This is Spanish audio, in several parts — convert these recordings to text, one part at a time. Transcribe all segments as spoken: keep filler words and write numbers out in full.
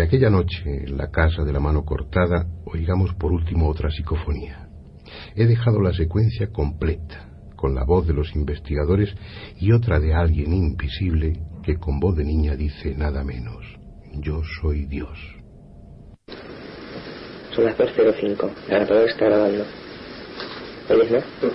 aquella noche, en la casa de la mano cortada, oigamos por último otra psicofonía. He dejado la secuencia completa, con la voz de los investigadores y otra de alguien invisible que con voz de niña dice nada menos: yo soy Dios. Son las dos cero cinco. La grabadora está grabando. ¿Oyes, no?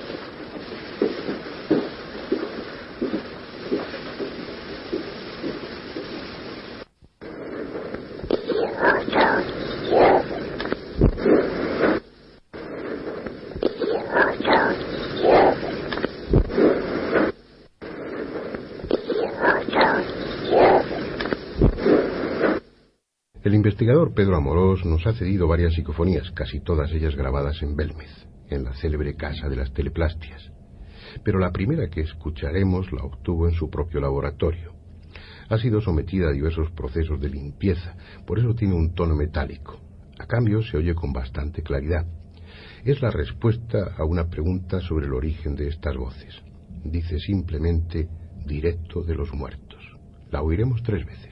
El investigador Pedro Amorós nos ha cedido varias psicofonías, casi todas ellas grabadas en Belmez, en la célebre Casa de las Teleplastias. Pero la primera que escucharemos la obtuvo en su propio laboratorio. Ha sido sometida a diversos procesos de limpieza, por eso tiene un tono metálico. A cambio se oye con bastante claridad. Es la respuesta a una pregunta sobre el origen de estas voces. Dice simplemente: directo de los muertos. La oiremos tres veces.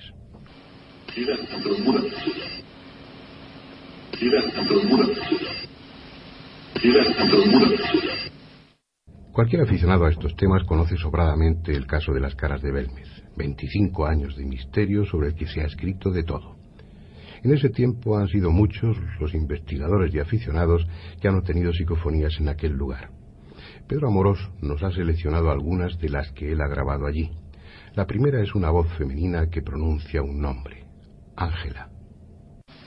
Cualquier aficionado a estos temas conoce sobradamente el caso de las caras de Belmez. veinticinco años de misterio sobre el que se ha escrito de todo. En ese tiempo han sido muchos los investigadores y aficionados que han obtenido psicofonías en aquel lugar. Pedro Amorós nos ha seleccionado algunas de las que él ha grabado allí. La primera es una voz femenina que pronuncia un nombre: Ángela.